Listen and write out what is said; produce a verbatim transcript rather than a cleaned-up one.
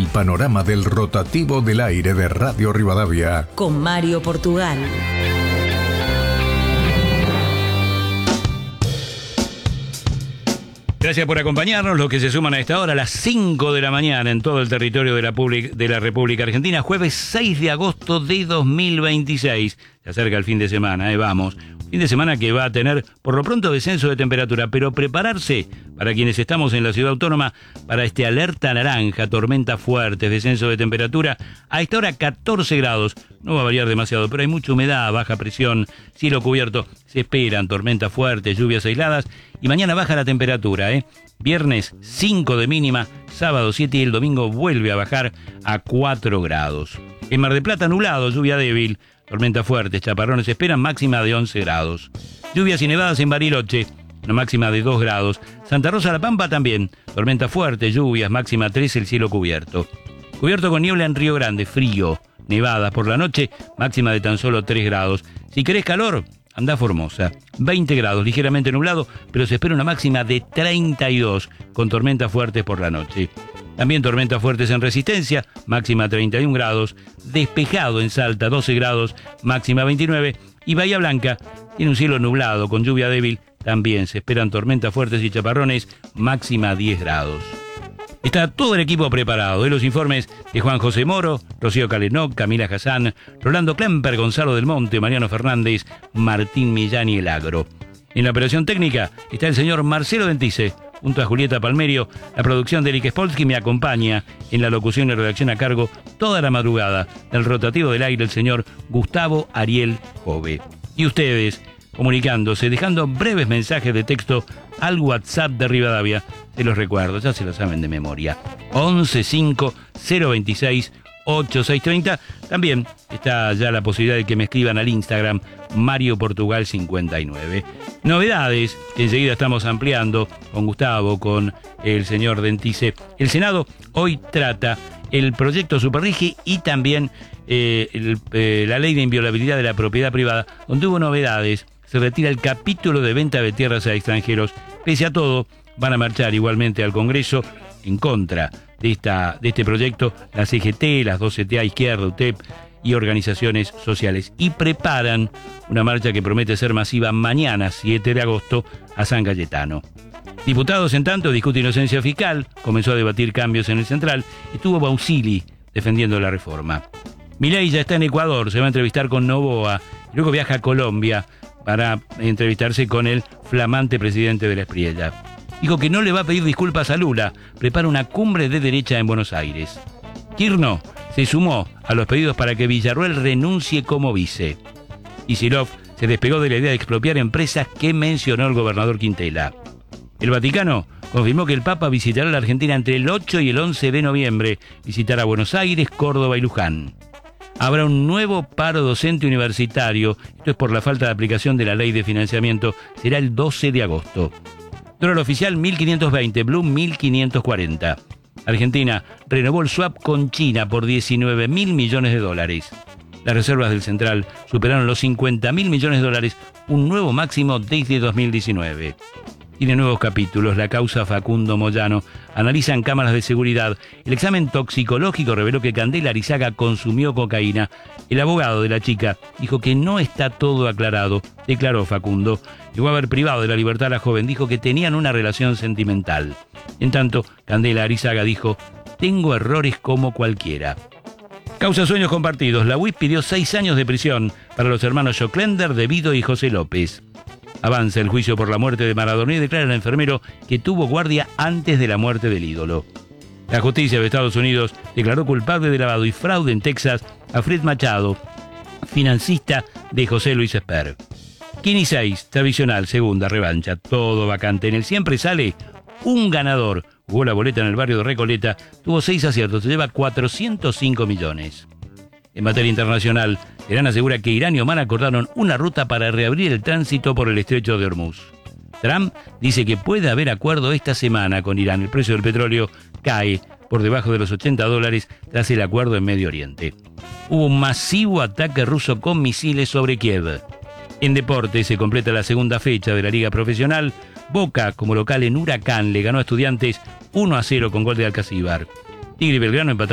el panorama del rotativo del aire de Radio Rivadavia. Con Mario Portugal. Gracias por acompañarnos, los que se suman a esta hora, a las cinco de la mañana en todo el territorio de la, Public, de la República Argentina, jueves seis de agosto de dos mil veintiséis. Se acerca el fin de semana, eh, vamos. Fin de semana que va a tener, por lo pronto, descenso de temperatura, pero prepararse para quienes estamos en la ciudad autónoma para este alerta naranja, tormentas fuertes, descenso de temperatura. A esta hora catorce grados, no va a variar demasiado, pero hay mucha humedad, baja presión, cielo cubierto. Se esperan tormentas fuertes, lluvias aisladas y mañana baja la temperatura, ¿eh? Viernes cinco de mínima, sábado siete y el domingo vuelve a bajar a cuatro grados. En Mar del Plata nublado, lluvia débil. Tormentas fuertes, chaparrones esperan, máxima de once grados. Lluvias y nevadas en Bariloche, una máxima de dos grados. Santa Rosa La Pampa también, tormentas fuertes, lluvias, máxima tres, el cielo cubierto. Cubierto con niebla en Río Grande, frío, nevadas por la noche, máxima de tan solo tres grados. Si querés calor, anda a Formosa, veinte grados, ligeramente nublado, pero se espera una máxima de treinta y dos, con tormentas fuertes por la noche. También tormentas fuertes en Resistencia, máxima treinta y un grados, despejado en Salta, doce grados, máxima veintinueve, y Bahía Blanca tiene un cielo nublado con lluvia débil, también se esperan tormentas fuertes y chaparrones, máxima diez grados. Está todo el equipo preparado, de los informes de Juan José Moro, Rocío Calenó, Camila Hassan, Rolando Klemper, Gonzalo del Monte, Mariano Fernández, Martín Millán y El Agro. En la operación técnica está el señor Marcelo Dentice, junto a Julieta Palmerio. La producción de Eric Spolsky me acompaña en la locución y redacción a cargo toda la madrugada del rotativo del aire el señor Gustavo Ariel Jove. Y ustedes, comunicándose, dejando breves mensajes de texto al WhatsApp de Rivadavia, se los recuerdo, ya se lo saben de memoria, once cinco cero veintiséis ochenta y seis treinta. También está ya la posibilidad de que me escriban al Instagram Mario Portugal cincuenta y nueve. Novedades que enseguida estamos ampliando con Gustavo, con el señor Dentice. El Senado hoy trata el proyecto Superrigi y también eh, el, eh, la ley de inviolabilidad de la propiedad privada, donde hubo novedades. Se retira el capítulo de venta de tierras a extranjeros. Pese a todo, van a marchar igualmente al Congreso en contra de, esta, de este proyecto la C G T, las dos C T A Izquierda, U T E P y organizaciones sociales. Y preparan una marcha que promete ser masiva mañana, siete de agosto, a San Cayetano. Diputados, en tanto, discute inocencia fiscal, comenzó a debatir cambios en el Central, estuvo Bausili defendiendo la reforma. Milei ya está en Ecuador, se va a entrevistar con Noboa, y luego viaja a Colombia para entrevistarse con el flamante presidente de la Espriella. Dijo que no le va a pedir disculpas a Lula, prepara una cumbre de derecha en Buenos Aires. Kirchner se sumó a los pedidos para que Villarruel renuncie como vice. Kicillof se despegó de la idea de expropiar empresas que mencionó el gobernador Quintela. El Vaticano confirmó que el Papa visitará la Argentina entre el ocho y el once de noviembre, visitará Buenos Aires, Córdoba y Luján. Habrá un nuevo paro docente universitario, esto es por la falta de aplicación de la ley de financiamiento, será el doce de agosto. Dólar oficial mil quinientos veinte, Blue mil quinientos cuarenta. Argentina renovó el swap con China por diecinueve mil millones de dólares. Las reservas del Central superaron los cincuenta mil millones de dólares, un nuevo máximo desde dos mil diecinueve. Tiene nuevos capítulos, la causa Facundo Moyano, analizan cámaras de seguridad, el examen toxicológico reveló que Candela Arizaga consumió cocaína, el abogado de la chica dijo que no está todo aclarado, declaró Facundo, llegó a haber privado de la libertad a la joven, dijo que tenían una relación sentimental. En tanto, Candela Arizaga dijo, tengo errores como cualquiera. Causa sueños compartidos, la U I P pidió seis años de prisión para los hermanos Joclender, De Vido y José López. Avanza el juicio por la muerte de Maradona y declara al enfermero que tuvo guardia antes de la muerte del ídolo. La justicia de Estados Unidos declaró culpable de lavado y fraude en Texas a Fred Machado, financista de José Luis Esper. Quini seis, tradicional, segunda, revancha, todo vacante. En el siempre sale un ganador. Jugó la boleta en el barrio de Recoleta, tuvo seis aciertos, se lleva cuatrocientos cinco millones. En materia internacional, Irán asegura que Irán y Omán acordaron una ruta para reabrir el tránsito por el estrecho de Hormuz. Trump dice que puede haber acuerdo esta semana con Irán. El precio del petróleo cae por debajo de los ochenta dólares tras el acuerdo en Medio Oriente. Hubo un masivo ataque ruso con misiles sobre Kiev. En deporte se completa la segunda fecha de la Liga Profesional. Boca, como local en Huracán, le ganó a Estudiantes uno a cero con gol de Alcacíbar. Tigre y Belgrano empataron